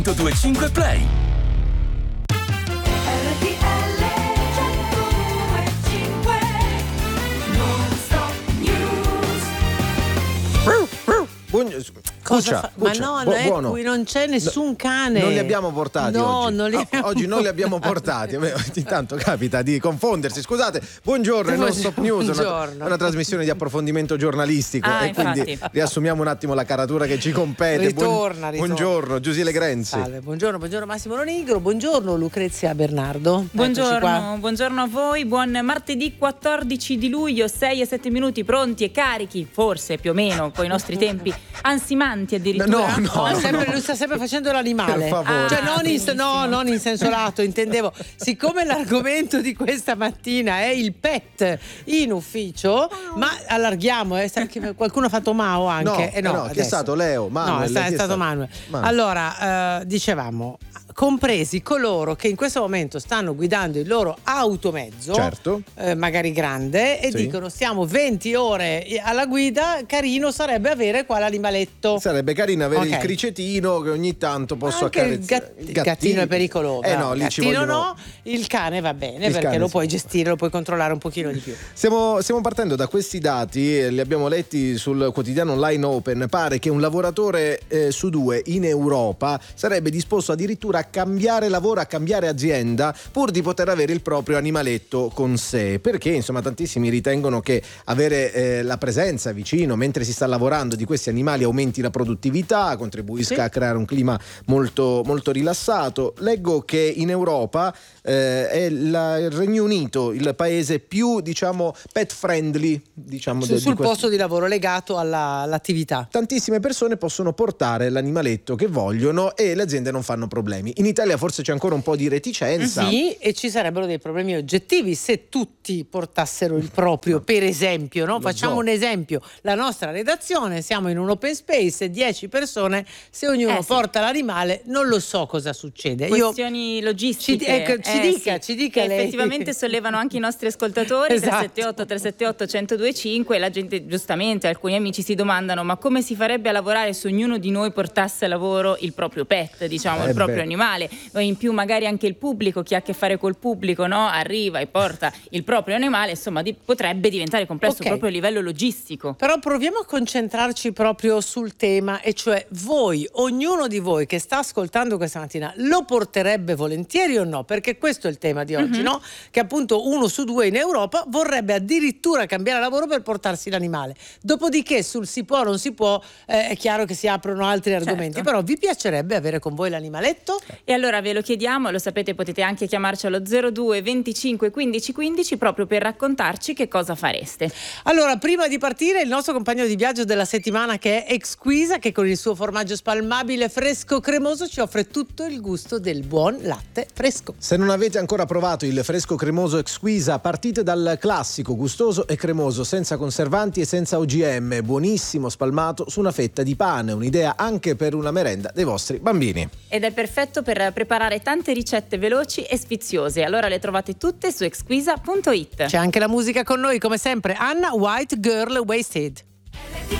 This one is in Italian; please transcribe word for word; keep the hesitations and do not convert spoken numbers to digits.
due e cinque Play. Cosa Cuccia, fa? Ma Cuccia, no, bu- non, buono. è qui non c'è nessun cane. Non li abbiamo portati no, oggi. Non li No, abbiamo oggi non li abbiamo portati. A me ogni tanto capita di confondersi. Scusate, buongiorno, è non Stop News, una, una trasmissione di approfondimento giornalistico Ah, e infatti. quindi riassumiamo un attimo la caratura che ci compete. Ritorna, ritorna. Buongiorno, Giusile Grenzi. Salve, buongiorno, buongiorno Massimo Lonigro, buongiorno Lucrezia Bernardo. Buongiorno, buongiorno a voi, buon martedì quattordici di luglio, sei e sette minuti pronti e carichi, forse più o meno con i nostri tempi ansimanti addirittura. No, no, Ma no, sempre, no. lui sta sempre facendo l'animale. Per favore. Cioè, Ah, non, in, no, non in senso lato, intendevo. Siccome l'argomento di questa mattina è il pet in ufficio, ma allarghiamo, eh, sa che qualcuno ha fatto Mao anche. No, eh, no, no, chi è adesso. stato? Leo? Manuel? No, è, sta- è Chi è stato stato? Manuel. Manuel. Allora, eh, dicevamo, compresi coloro che in questo momento stanno guidando il loro automezzo, Certo. eh, magari grande, e Sì. dicono stiamo venti ore alla guida, carino sarebbe avere qua l'animaletto. Sarebbe carino avere Ok. il cricetino che ogni tanto posso Anche il, accarezzare. gat- il gattino è pericoloso. Eh no, il lì ci gattino vogliono... no, il cane va bene Il perché cane lo sì. puoi gestire, lo puoi controllare un pochino di più. Stiamo, stiamo partendo da questi dati, eh, li abbiamo letti sul quotidiano online Open. Pare che un lavoratore eh, su due in Europa sarebbe disposto addirittura a cambiare lavoro, a cambiare azienda pur di poter avere il proprio animaletto con sé, perché insomma tantissimi ritengono che avere eh, la presenza vicino mentre si sta lavorando di questi animali aumenti la produttività, contribuisca Sì. a creare un clima molto, molto rilassato. Leggo che in Europa eh, è la- il Regno Unito il paese più, diciamo, pet friendly, diciamo, Su- de- di sul questo. posto di lavoro legato alla- all'attività. Tantissime persone possono portare l'animaletto che vogliono e le aziende non fanno problemi. In Italia forse c'è ancora un po' di reticenza. Sì, e ci sarebbero dei problemi oggettivi se tutti portassero il proprio, per esempio, no? Lo Facciamo zoo. un esempio, la nostra redazione, siamo in un open space, dieci persone, se ognuno Eh, sì. porta l'animale non lo so cosa succede. Io Questioni logistiche. Ci- ecco, ci eh, dica, sì, ci dica che lei. effettivamente sollevano anche i nostri ascoltatori. Esatto. tre sette otto tre sette otto uno zero due cinque. La gente, giustamente, alcuni amici si domandano: ma come si farebbe a lavorare se ognuno di noi portasse a lavoro il proprio pet, diciamo, Eh il proprio beh. animale? E in più magari anche il pubblico, chi ha a che fare col pubblico, no? Arriva e porta il proprio animale, insomma, di- potrebbe diventare complesso Ok. proprio a livello logistico. Però proviamo a concentrarci proprio sul tema, e cioè voi, ognuno di voi che sta ascoltando questa mattina, lo porterebbe volentieri o no? Perché questo è il tema di oggi, Mhm. no? Che appunto uno su due in Europa vorrebbe addirittura cambiare lavoro per portarsi l'animale. Dopodiché sul si può o non si può eh, è chiaro che si aprono altri argomenti, Certo. però vi piacerebbe avere con voi l'animaletto? E allora ve lo chiediamo, lo sapete, potete anche chiamarci allo zero due venticinque quindici quindici proprio per raccontarci che cosa fareste. Allora, prima di partire, il nostro compagno di viaggio della settimana, che è Exquisa, che con il suo formaggio spalmabile fresco cremoso ci offre tutto il gusto del buon latte fresco. Se non avete ancora provato il fresco cremoso Exquisa, partite dal classico, gustoso e cremoso, senza conservanti e senza O G M, buonissimo, spalmato su una fetta di pane, un'idea anche per una merenda dei vostri bambini. Ed è perfetto per preparare tante ricette veloci e sfiziose. Allora le trovate tutte su exquisa punto it. C'è anche la musica con noi, come sempre, Anna White Girl Wasted.